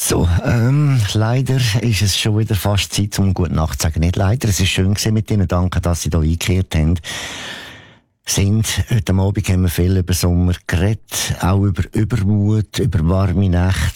So, leider ist es schon wieder fast Zeit, um gute Nacht zu sagen. Nicht leider, es ist schön gewesen mit Ihnen. Danke, dass Sie hier eingekehrt haben. Heute Abend haben wir viel über Sommer geredet, auch über Übermut, über warme Nächte,